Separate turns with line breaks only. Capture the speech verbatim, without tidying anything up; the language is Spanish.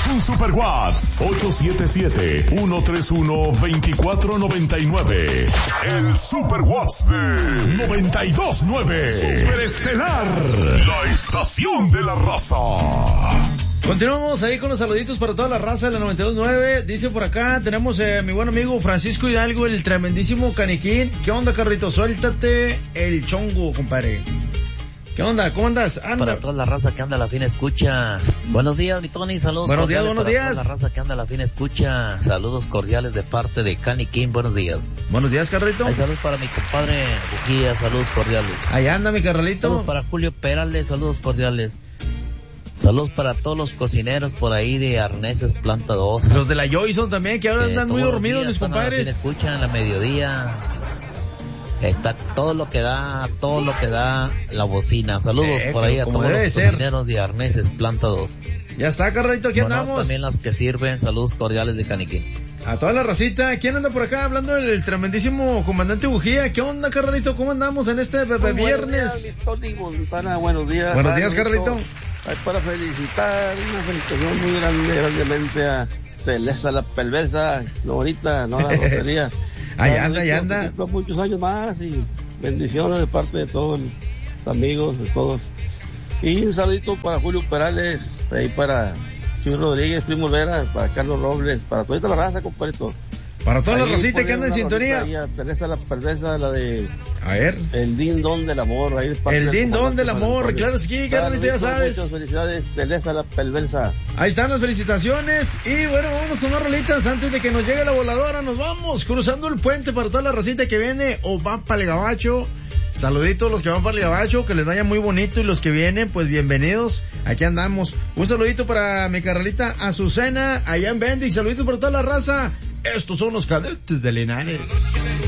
Mándanos un super WhatsApp ocho siete siete, uno tres uno, dos cuatro nueve nueve. El super WhatsApp de noventa y dos nueve. Superestelar, la estación de la raza.
Continuamos ahí con los saluditos para toda la raza de la noventa y dos nueve. Dice por acá, tenemos eh, mi buen amigo Francisco Hidalgo, el tremendísimo Caniquín. ¿Qué onda, Carrito? Suéltate el chongo, compadre. ¿Qué onda? ¿Cómo andas? Anda.
Para toda la raza que anda a la fina escucha. Buenos días, mi Tony, saludos.
Buenos días, buenos
para
días.
Toda la raza que anda a la fina escucha. Saludos cordiales de parte de Caniquín, buenos días.
Buenos días, Carrito.
Hay saludos para mi compadre Bujía, saludos cordiales.
Ahí anda, mi Carralito.
Saludos para Julio Perales, saludos cordiales. Saludos para todos los cocineros por ahí de Arneses Planta dos.
Los de la Joyson también, que ahora andan muy dormidos, mis compadres.
Escuchan a la mediodía. Está todo lo que da, todo lo que da la bocina. Saludos eh, por ahí a todos los cocineros de Arneses Planta dos.
Ya está, Carrito, aquí bueno, andamos.
También las que sirven, saludos cordiales de Caniquín.
A toda la racita. ¿Quién anda por acá hablando del tremendísimo comandante Bujía? ¿Qué onda, Carralito? ¿Cómo andamos en este bebé viernes?
Buenos días, Montana, buenos días.
Buenos días, Carlito.
Para felicitar, una felicitación muy grande, grandemente a Teresa la Perversa, no ahorita, no la lotería.
Ahí anda, ahí anda.
Muchos años más y bendiciones de parte de todos los amigos, de todos. Y un saludito para Julio Perales, ahí para Chuy Rodríguez, Primo Vera, para Carlos Robles, para toda la raza, compadrito.
Para toda la racita que anda en sintonía.
Ahí a Teresa la Perversa, la de...
A ver.
El Din Don del Amor. Ahí
el Din Don del Amor, claro sí, Carlito, ya sabes.
Muchas felicidades, Teresa la Perversa.
Ahí están las felicitaciones. Y bueno, vamos con unas rolitas antes de que nos llegue la voladora. Nos vamos cruzando el puente para toda la racita que viene o va para el Gabacho. Saluditos a los que van para el Gabacho, que les vaya muy bonito, y los que vienen, pues bienvenidos, aquí andamos. Un saludito para mi carnalita Azucena, allá en Bendic, saluditos para toda la raza. Estos son los Cadetes de Linares.